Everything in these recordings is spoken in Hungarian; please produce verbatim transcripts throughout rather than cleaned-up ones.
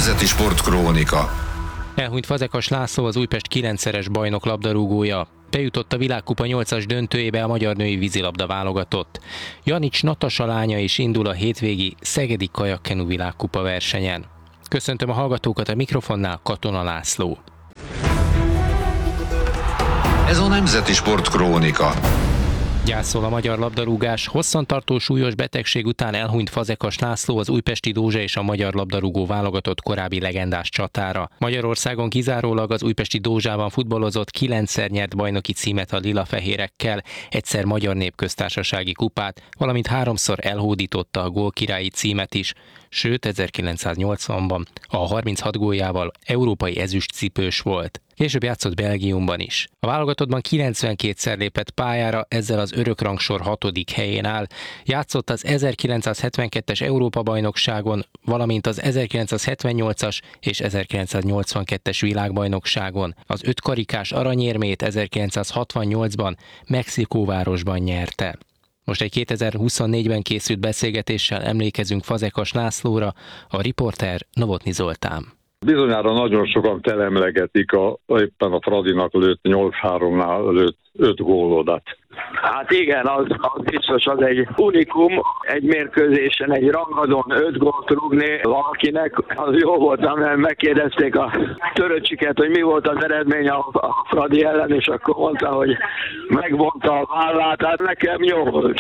Nemzeti Sportkrónika. Elhunyt Fazekas László, az Újpest kilencszeres bajnok labdarúgója. Bejutott a világkupa nyolcas döntőjébe a magyar női vízilabda válogatott. Janics Natasa lánya is indul a hétvégi szegedi kajakkenu világkupa versenyen. Köszöntöm a hallgatókat, a mikrofonnál Katona László. Ez a Nemzeti Sportkrónika. Gyászol a magyar labdarúgás. Hosszantartó súlyos betegség után elhunyt Fazekas László, az újpesti Dózsa és a magyar labdarúgó válogatott korábbi legendás csatára. Magyarországon kizárólag az újpesti Dózsában futballozott, kilencszer nyert bajnoki címet a lila-fehérekkel, egyszer magyar népköztársasági kupát, valamint háromszor elhódította a gólkirályi címet is, sőt ezerkilencszáznyolcvanban a harminchat góljával európai ezüstcipős volt. Később játszott Belgiumban is. A válogatottban kilencvenkétszer lépett pályára, ezzel az örökrangsor hatodik helyén áll. Játszott az ezerkilencszázhetvenkettes Európa-bajnokságon, valamint az ezerkilencszázhetvennyolcas és ezerkilencszáznyolcvankettes világbajnokságon. Az ötkarikás aranyérmét ezerkilencszázhatvannyolcban Mexikóvárosban nyerte. Most egy kétezer-huszonnégyben készült beszélgetéssel emlékezünk Fazekas Lászlóra, a riporter Novotny Zoltán. Bizonyára nagyon sokan telemlegetik a, éppen a Fradinak lőtt nyolc háromnál lőtt öt gólodat. Hát igen, az, az biztos, az egy unikum, egy mérkőzésen, egy rangadón öt gólt rúgni valakinek, az jó volt, mert megkérdezték a Töröcsiket, hogy mi volt az eredmény a, a Fradi ellen, és akkor mondta, hogy megvonta a vállát, hát nekem jó volt,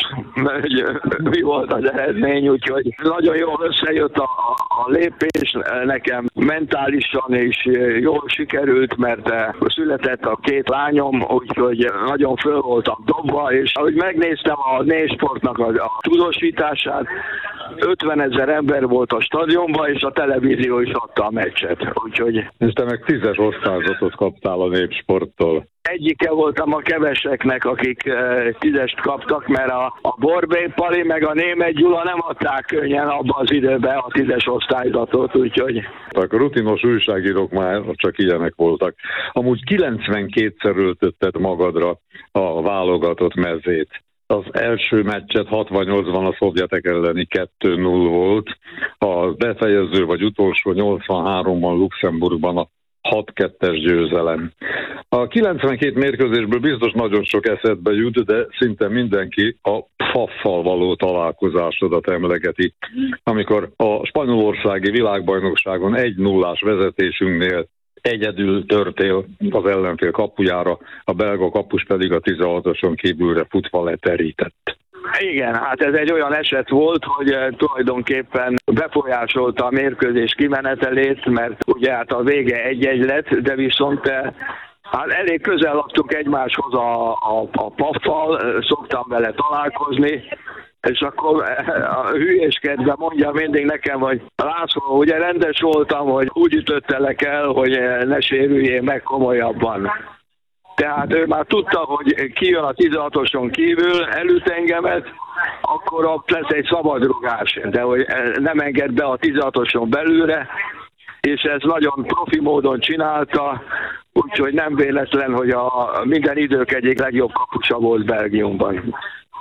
mi volt az eredmény, úgyhogy nagyon jól összejött a, a lépés, nekem mentálisan is jól sikerült, mert született a két lányom, úgyhogy nagyon föl voltam dobva, és ahogy megnéztem a Nésportnak a, a tudósítását, ötvenezer ember volt a stadionban, és a televízió is adta a meccset, úgyhogy... És te meg tízes osztályzatot kaptál a Népsporttól. Egyike voltam a keveseknek, akik e, tízest kaptak, mert a, a Borbély Pali meg a Németh Gyula nem adták könnyen abban az időben a tízes osztályzatot, úgyhogy... A rutinos újságírók már csak ilyenek voltak. Amúgy kilencvenkétszer öltötted magadra a válogatott mezét. Az első meccset hatvannyolcban a szovjetek elleni kettő null volt, a befejező vagy utolsó nyolcvanháromban Luxemburgban a hat kettes győzelem. A kilencvenkét mérkőzésből biztos nagyon sok eszedbe jut, de szinte mindenki a Faffal való találkozásodat emlegeti, amikor a spanyolországi világbajnokságon egy nullás vezetésünknél egyedül törtél az ellenfél kapujára, a belga kapus pedig a tizenhatoson kívülre futva leterített. Igen, hát ez egy olyan eset volt, hogy tulajdonképpen befolyásolta a mérkőzés kimenetelét, mert ugye hát a vége egy-egy lett, de viszont hát elég közel laktunk egymáshoz a, a, a Paffal, szoktam vele találkozni, és akkor a hülyéskedve mondja mindig nekem, hogy László, ugye rendes voltam, hogy úgy ütöttelek el, hogy ne sérüljél meg komolyabban. Tehát ő már tudta, hogy kijön a tizenhatoson kívül, elüt engemet, akkor ott lesz egy szabadrugás, de hogy nem enged be a tizenhatoson belülre, és ez nagyon profi módon csinálta, úgyhogy nem véletlen, hogy a minden idők egyik legjobb kapusa volt Belgiumban.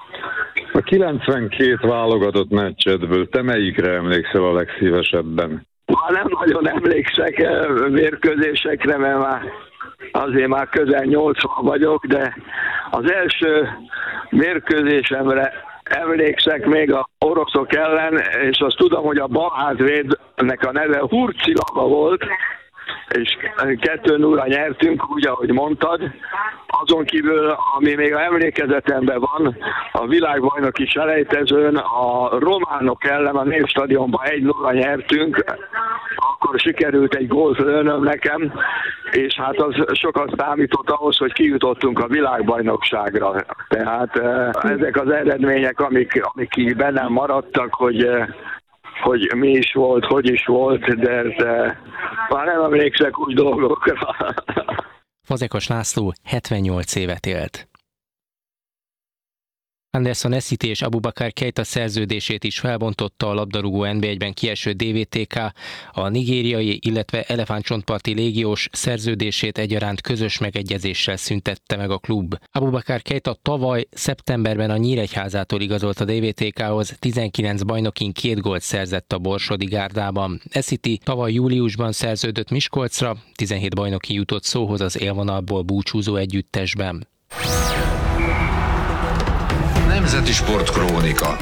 A kilencvenkét válogatott meccsedből te melyikre emlékszel a legszívesebben? Már nem nagyon emlékszek mérkőzésekre, mert már azért már közel nyolcvan vagyok, de az első mérkőzésemre emlékszek még a oroszok ellen, és azt tudom, hogy a balhátvédnek a neve Hurcilava volt, és kettő nullra nyertünk, úgy, ahogy mondtad. Azon kívül, ami még a emlékezetemben van, a világbajnoki selejtezőn a románok ellen a Népstadionban egy nullra nyertünk, akkor sikerült egy gólt lőnöm nekem, és hát az sokat számított ahhoz, hogy kijutottunk a világbajnokságra. Tehát ezek az eredmények, amik, amik bennem maradtak, hogy hogy mi is volt, hogy is volt, de, de már nem emlékszek úgy dolgokra. Fazekas László hetvennyolc évet élt. Anderson Essity és Abubakar Keita szerződését is felbontotta a labdarúgó en bé egyben kieső dé vé té ká, a nigériai, illetve elefántcsontparti légiós szerződését egyaránt közös megegyezéssel szüntette meg a klub. Abubakar Keita tavaly szeptemberben a Nyíregyházától igazolt a dé vé té kához, tizenkilenc bajnokin két gólt szerzett a Borsodi Gárdában. Essity tavaly júliusban szerződött Miskolcra, tizenhét bajnoki jutott szóhoz az élvonalból búcsúzó együttesben. Nemzeti Sportkrónika.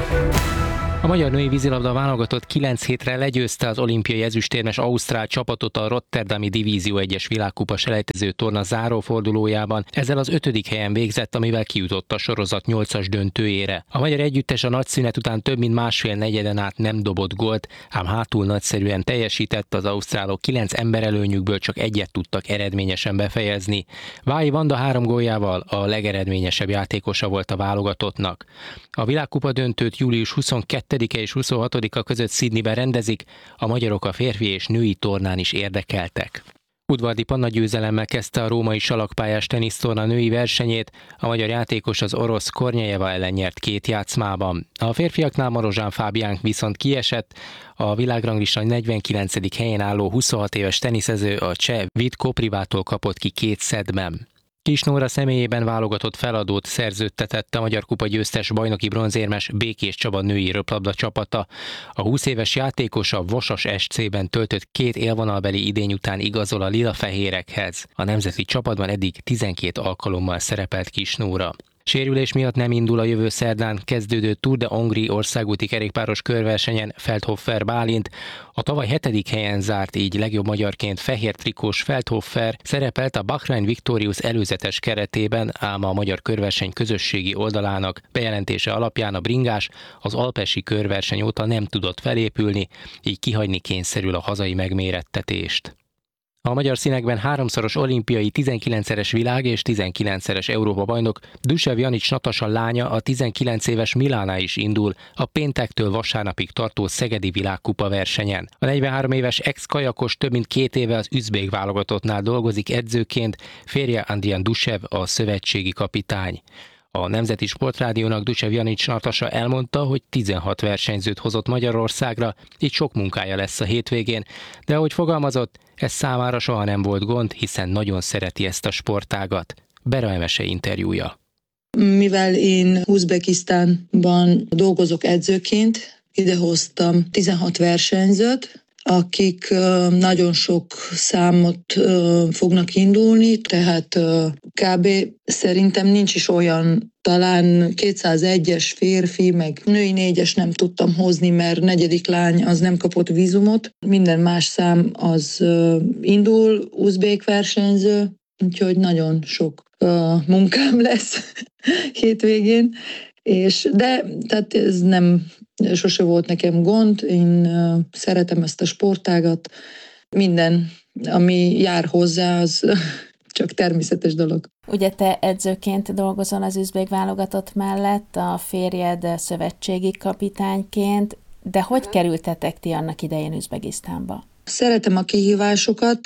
A magyar női vízilabda válogatott kilenc hétre legyőzte az olimpiai ezüstérmes ausztrál csapatot a Rotterdami Divízió egyes világkupa selejtező torna zárófordulójában. Ezzel az ötödik helyen végzett, amivel kijutott a sorozat nyolcas döntőjére. A magyar együttes a nagy szünet után több mint másfél negyeden át nem dobott gólt, ám hátul nagyszerűen teljesített, az ausztrálok kilenc emberelőnyükből csak egyet tudtak eredményesen befejezni. Vályi Vanda három góljával a legeredményesebb játékosa volt a válogatottnak. A világkupa döntőt július huszonkettedike és huszonhatodika között Sydneyben rendezik, a magyarok a férfi és női tornán is érdekeltek. Udvardi Panna győzelemmel kezdte a római salakpályás tenisztorna női versenyét, a magyar játékos az orosz Kornyejeva ellen nyert két játszmában. A férfiaknál Marozsán Fábiánk viszont kiesett, a világranglista negyvenkilencedik helyen álló huszonhat éves teniszező a cseh Vít Koprivától kapott ki két szettben. Kis Nóra személyében válogatott feladót szerződtetett a Magyar Kupa győztes bajnoki bronzérmes Békés Csaba női röplabda csapata. A húsz éves játékos a Vasas es cében töltött két élvonalbeli idény után igazol a lila-fehérekhez. A nemzeti csapatban eddig tizenkét alkalommal szerepelt Kis Nóra. Sérülés miatt nem indul a jövő szerdán kezdődő Tour de Hongrie országúti kerékpáros körversenyen Feldhofer Bálint. A tavaly hetedik helyen zárt, így legjobb magyarként fehér trikós Feldhofer szerepelt a Bahrain Victorious előzetes keretében, ám a magyar körverseny közösségi oldalának bejelentése alapján a bringás az alpesi körverseny óta nem tudott felépülni, így kihagyni kényszerül a hazai megmérettetést. A magyar színekben háromszoros olimpiai, tizenkilencszeres világ és tizenkilencszeres Európa-bajnok Dusev Janics Natasa lánya, a tizenkilenc éves Milana is indul a péntektől vasárnapig tartó szegedi világkupa versenyen. A negyvenhárom éves ex-kajakos több mint két éve az üzbék válogatottnál dolgozik edzőként, férje Andrian Dusev a szövetségi kapitány. A Nemzeti Sportrádiónak Dusev Janics Natasa elmondta, hogy tizenhat versenyzőt hozott Magyarországra, így sok munkája lesz a hétvégén, de ahogy fogalmazott, ez számára soha nem volt gond, hiszen nagyon szereti ezt a sportágat. Bera Emese interjúja. Mivel én Uzbekisztánban dolgozok edzőként, idehoztam tizenhat versenyzőt, akik nagyon sok számot fognak indulni, tehát kb. Szerintem nincs is olyan, talán kétszázegyes férfi, meg női négyes nem tudtam hozni, mert negyedik lány az nem kapott vízumot. Minden más szám az indul, uzbék versenyző, úgyhogy nagyon sok munkám lesz hétvégén. És de tehát ez nem, sose volt nekem gond, én uh, szeretem ezt a sportágat, minden, ami jár hozzá, az csak természetes dolog. Ugye te edzőként dolgozol az üzbék válogatott mellett, a férjed szövetségi kapitányként, de hogy kerültetek ti annak idején Üzbegisztánba? Szeretem a kihívásokat.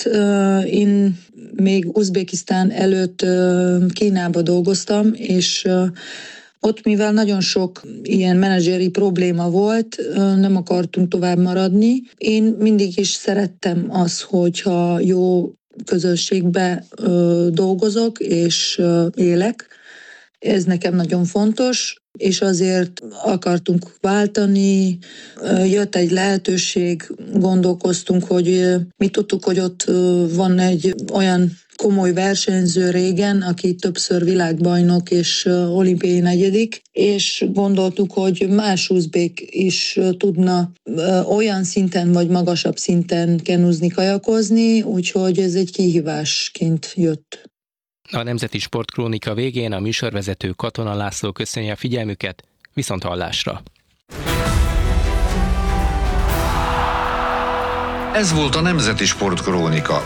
Én még Uzbekisztán előtt Kínába dolgoztam, és ott, mivel nagyon sok ilyen menedzseri probléma volt, nem akartunk tovább maradni. Én mindig is szerettem az, hogyha jó közösségbe dolgozok és élek. Ez nekem nagyon fontos, és azért akartunk váltani. Jött egy lehetőség, gondolkoztunk, hogy mi tudtuk, hogy ott van egy olyan komoly versenyző régen, aki többször világbajnok és olimpiai negyedik, és gondoltuk, hogy más uzbék is tudna olyan szinten vagy magasabb szinten kenúzni, kajakozni, úgyhogy ez egy kihívásként jött. A Nemzeti Sportkrónika végén a műsorvezető Katona László köszönje a figyelmüket, viszont hallásra. Ez volt a Nemzeti Sportkrónika.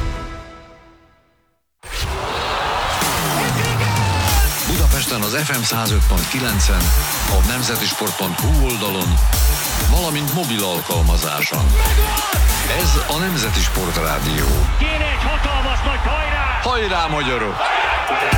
Budapesten az ef em száz öt pont kilencen, a nemzetisport pont hu oldalon, valamint mobil alkalmazáson. Ez a Nemzeti Sportrádió. Kéne egy hatalmas nagy hajrá! Hajrá, magyarok!